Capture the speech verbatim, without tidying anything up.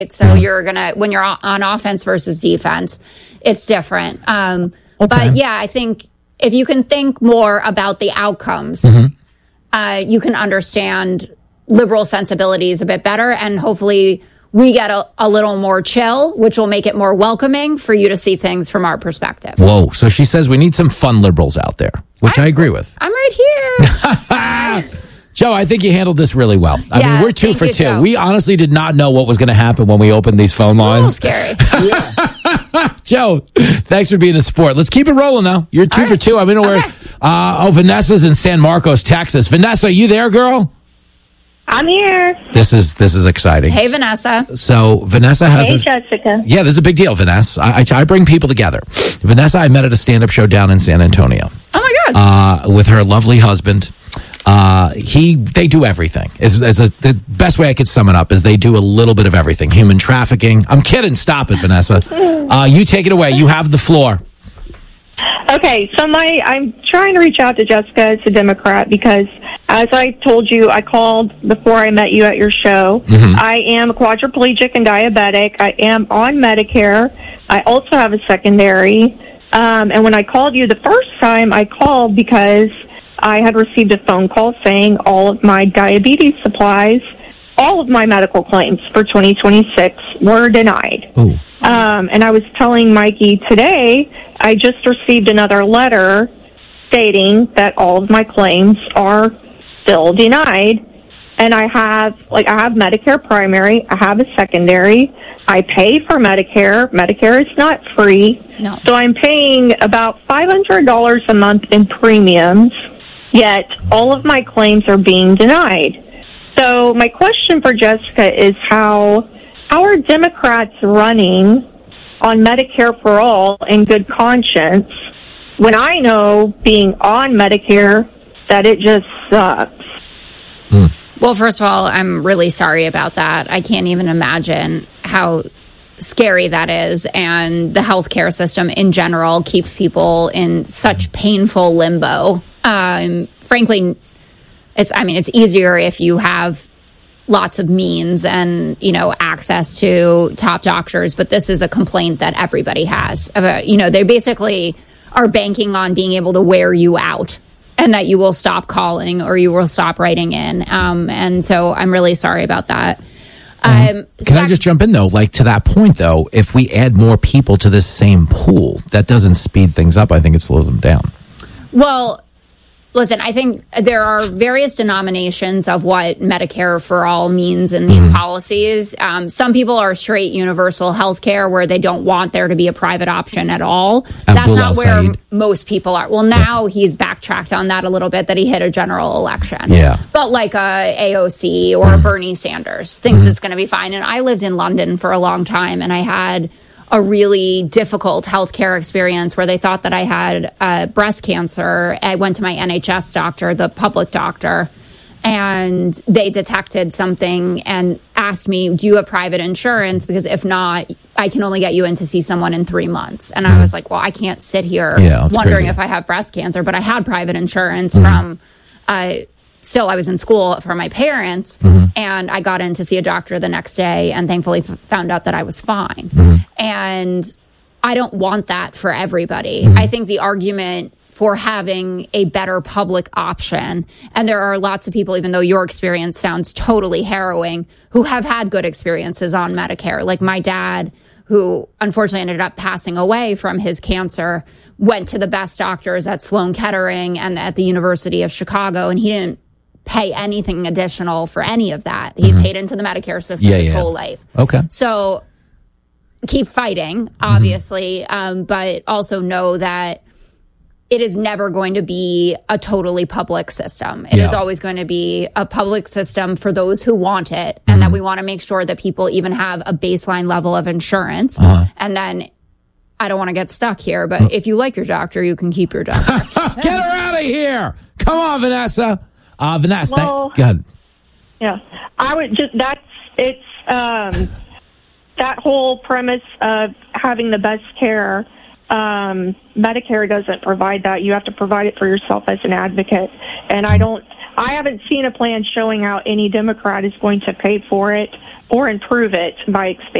So mm-hmm. you're going to, when you're on offense versus defense, it's different. Um, okay. But yeah, I think if you can think more about the outcomes, mm-hmm. uh, you can understand liberal sensibilities a bit better. And hopefully we get a, a little more chill, which will make it more welcoming for you to see things from our perspective. Whoa. So she says we need some fun liberals out there, which I, I agree with. I'm right here. Joe, I think you handled this really well. I yeah, mean, we're two for you, two. Joe. We honestly did not know what was going to happen when we opened these phone lines. It's a little scary. Joe, thanks for being a sport. Let's keep it rolling, though. You're two All for right. two. I mean, okay. we're, uh, oh, Vanessa's in San Marcos, Texas. Vanessa, are you there, girl? I'm here. This is this is exciting. Hey, Vanessa. So Vanessa has Hey, a, Jessica. Yeah, this is a big deal, Vanessa. I, I, I bring people together. Vanessa, I met at a stand-up show down in San Antonio. Oh, my God. Uh, with her lovely husband. Uh, he, they do everything. As, as a, the best way I could sum it up is they do a little bit of everything. Human trafficking. I'm kidding. Stop it, Vanessa. Uh, you take it away. You have the floor. Okay, so my I'm trying to reach out to Jessica as a Democrat because, as I told you, I called before I met you at your show. Mm-hmm. I am quadriplegic and diabetic. I am on Medicare. I also have a secondary. Um, and when I called you the first time, I called because I had received a phone call saying all of my diabetes supplies, all of my medical claims for twenty twenty-six were denied. Ooh. Um, and I was telling Mikey today, I just received another letter stating that all of my claims are still denied. And I have, like, I have Medicare primary, I have a secondary, I pay for Medicare. Medicare is not free. No. So I'm paying about five hundred dollars a month in premiums, yet all of my claims are being denied. So my question for Jessica is how, how are Democrats running on Medicare for all in good conscience when I know being on Medicare that it just sucks? Mm. Well, first of all, I'm really sorry about that. I can't even imagine how scary that is. And the healthcare system in general keeps people in such painful limbo. Um, frankly, it's, I mean, it's easier if you have lots of means and, you know, access to top doctors. But this is a complaint that everybody has. Uh, you know, they basically are banking on being able to wear you out and that you will stop calling or you will stop writing in. Um, and so I'm really sorry about that. Um, um, can sec- I just jump in, though? Like, to that point, though, if we add more people to this same pool, that doesn't speed things up. I think it slows them down. Well, listen, I think there are various denominations of what Medicare for all means in these mm-hmm. policies. Um, some people are straight universal health care where they don't want there to be a private option at all. Abdul That's not where Said. most people are. Well, now yeah. he's backtracked on that a little bit, that he hit a general election. Yeah. But like a A O C or mm-hmm. Bernie Sanders thinks mm-hmm. it's going to be fine. And I lived in London for a long time, and I had a really difficult healthcare experience where they thought that I had uh, breast cancer. I went to my N H S doctor, the public doctor, and they detected something and asked me, do you have private insurance? Because if not, I can only get you in to see someone in three months. And I was like, well, I can't sit here yeah, wondering crazy. if I have breast cancer. But I had private insurance mm-hmm. from uh, still I was in school for my parents, mm-hmm. and I got in to see a doctor the next day and thankfully f- found out that I was fine. Mm-hmm. And I don't want that for everybody. Mm-hmm. I think the argument for having a better public option, and there are lots of people, even though your experience sounds totally harrowing, who have had good experiences on Medicare. Like my dad, who unfortunately ended up passing away from his cancer, went to the best doctors at Sloan Kettering and at the University of Chicago, and he didn't pay anything additional for any of that. He mm-hmm. paid into the Medicare system yeah, his yeah. whole life. Okay. So keep fighting, obviously, mm-hmm. um, but also know that it is never going to be a totally public system. It yeah. is always going to be a public system for those who want it, and mm-hmm. that we want to make sure that people even have a baseline level of insurance. Uh-huh. And then I don't want to get stuck here, but uh-huh. if you like your doctor, you can keep your doctor. Get her out of here. Come on, Vanessa. Uh, Vanessa, well, thank, go ahead. Yeah, I would just, that's, it's, um, that whole premise of having the best care, um, Medicare doesn't provide that. You have to provide it for yourself as an advocate. And I don't, I haven't seen a plan showing how any Democrat is going to pay for it or improve it by expanding.